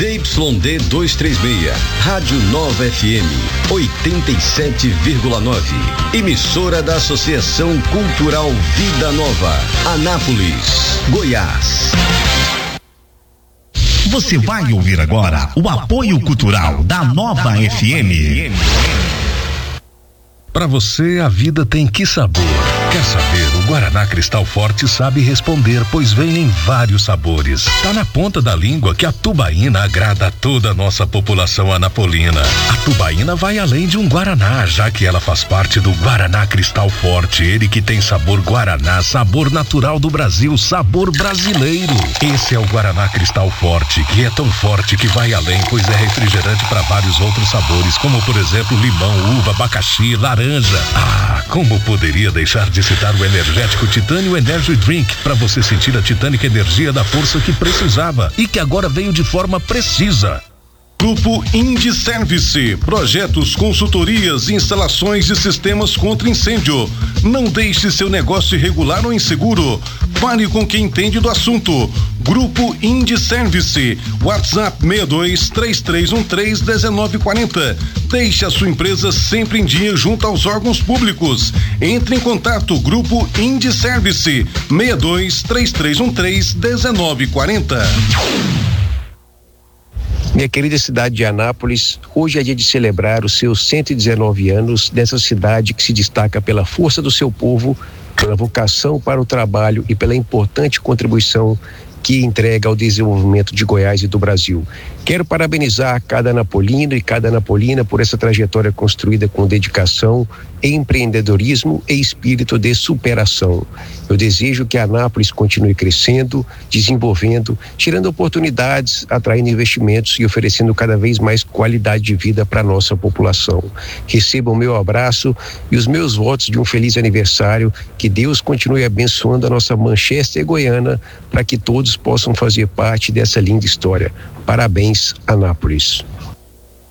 ZYD 236, Rádio Nova FM, 87,9. Emissora da Associação Cultural Vida Nova, Anápolis, Goiás. Você vai ouvir agora o apoio cultural da Nova FM. Para você, a vida tem que sabor. Quer saber? O Guaraná Cristal Forte sabe responder, pois vem em vários sabores. Tá na ponta da língua que a tubaína agrada a toda a nossa população anapolina. A tubaína vai além de um Guaraná, já que ela faz parte do Guaraná Cristal Forte. Ele que tem sabor Guaraná, sabor natural do Brasil, sabor brasileiro. Esse é o Guaraná Cristal Forte, que é tão forte que vai além, pois é refrigerante para vários outros sabores, como por exemplo limão, uva, abacaxi, laranja. Ah, como poderia deixar de citar o energético Titânio Energy Drink, para você sentir a titânica energia da força que precisava e que agora veio de forma precisa. Grupo Indy Service, projetos, consultorias, instalações de sistemas contra incêndio. Não deixe seu negócio irregular ou inseguro. Fale com quem entende do assunto. Grupo Indy Service, WhatsApp 6233131940. Deixe a sua empresa sempre em dia junto aos órgãos públicos. Entre em contato, Grupo Indy Service, 6233131940. Minha querida cidade de Anápolis, hoje é dia de celebrar os seus 119 anos dessa cidade que se destaca pela força do seu povo, pela vocação para o trabalho e pela importante contribuição que entrega ao desenvolvimento de Goiás e do Brasil. Quero parabenizar cada anapolino e cada anapolina por essa trajetória construída com dedicação, empreendedorismo e espírito de superação. Eu desejo que Anápolis continue crescendo, desenvolvendo, tirando oportunidades, atraindo investimentos e oferecendo cada vez mais qualidade de vida para a nossa população. Receba o meu abraço e os meus votos de um feliz aniversário. Que Deus continue abençoando a nossa Manchester goiana para que todos possam fazer parte dessa linda história. Parabéns, Anápolis.